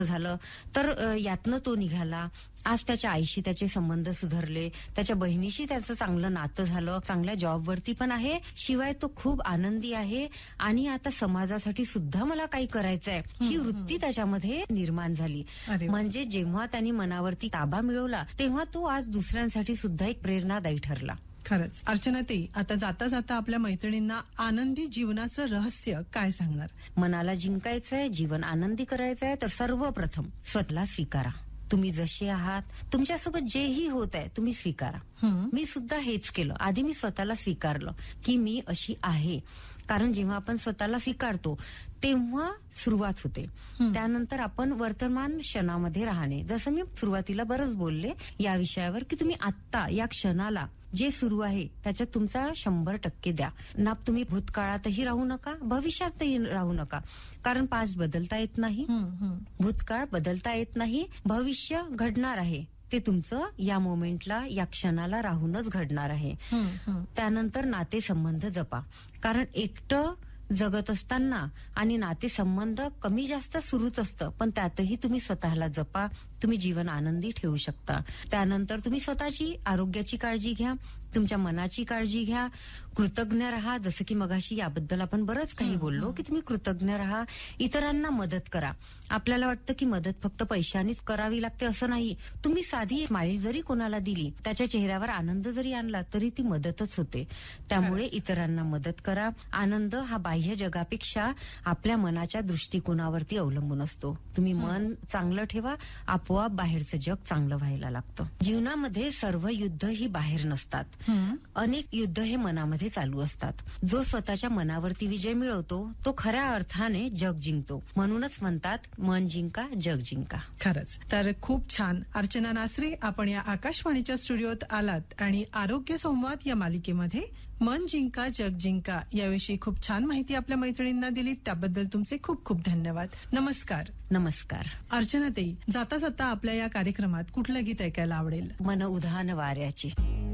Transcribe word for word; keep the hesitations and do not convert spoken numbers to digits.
झालं तर अ, यातनं तो निघाला. आज त्याच्या आईशी त्याचे संबंध सुधारले, त्याच्या बहिणीशी त्याचं चांगलं नातं झालं, चांगल्या जॉबवरती पण आहे, शिवाय तो खूप आनंदी आहे आणि आता समाजासाठी सुद्धा मला काही करायचंय ही वृत्ती त्याच्यामध्ये निर्माण झाली. अरे वा. म्हणजे जेव्हा त्यांनी मनावरती ताबा मिळवला तेव्हा तो आज दुसऱ्यांसाठी सुद्धा एक प्रेरणादायी ठरला. खरंच. अर्चनाताई, आता जाता जाता आपल्या मैत्रिणींना आनंदी जीवनाचं रहस्य काय सांगणार? मनाला जिंकायचंय, जीवन आनंदी करायचंय तर सर्वप्रथम स्वतःला स्वीकारा. तुम्ही जसे आहात, तुमच्यासोबत जेही होत आहे तुम्ही स्वीकारा. हं. मी सुद्धा हेच केलं. आधी मी स्वतःला स्वीकारलं की मी अशी आहे. कारण जेव्हा आपण स्वतःला स्वीकारतो तेव्हा सुरुवात होते. त्यानंतर आपण वर्तमान क्षणामध्ये राहणे. जसं मी सुरुवातीला बरंच बोलले या विषयावर की तुम्ही आत्ता या क्षणाला जे सुरू आहे त्याच्यात तुमचा शंभर टक्के द्या. ना तुम्ही भूतकाळातही राहू नका, भविष्यातही राहू नका. कारण पास्ट बदलता येत नाही, हं, हं. भूतकाळ बदलता येत नाही, भविष्य घडणार आहे ते तुमचं या मोमेंटला या क्षणाला राहूनच घडणार आहे. हं, हं. त्यानंतर नातेसंबंध जपा. कारण एकटं जगत असताना आणि नातेसंबंध कमी जास्त सुरूच असतं, पण त्यातही तुम्ही स्वतःला जपा. तुम्ही जीवन आनंदी ठेवू शकता. त्यानंतर तुम्ही स्वतःची आरोग्याची काळजी घ्या, तुमच्या मनाची काळजी घ्या, कृतज्ञ राहा. जसं की मगाशी याबद्दल आपण बरंच काही बोललो की तुम्ही कृतज्ञ राहा, इतरांना मदत करा. आपल्याला वाटतं की मदत फक्त पैशानीच करावी लागते, असं नाही. तुम्ही साधी स्माईल जरी कोणाला दिली, त्याच्या चेहऱ्यावर आनंद जरी आणला तरी ती मदतच होते. त्यामुळे इतरांना मदत करा. आनंद हा बाह्य जगापेक्षा आपल्या मनाच्या दृष्टिकोनावरती अवलंबून असतो. तुम्ही मन चांगलं ठेवा, आपोआप बाहेरचं जग चांगलं व्हायला लागतं. जीवनामध्ये सर्व युद्ध ही बाहेर नसतात, हं. अनेक युद्ध हे मनामध्ये चालू असतात. जो स्वतःच्या मनावरती विजय मिळवतो तो खऱ्या अर्थाने जग जिंकतो. म्हणूनच म्हणतात मन जिंका जग जिंका. खरंच. तर खूप छान. अर्चना नासरे, आपण या आकाशवाणीच्या स्टुडिओत आलात आणि आरोग्य संवाद या मालिकेमध्ये मन जिंका जग जिंका याविषयी खूप छान माहिती आपल्या मैत्रिणींना दिली. त्याबद्दल तुमचे खूप खूप धन्यवाद. नमस्कार. नमस्कार. अर्चनाताई, जाता जाता आपल्या या कार्यक्रमात कुठलं गीत ऐकायला आवडेल? मन उधाण वाऱ्याचे.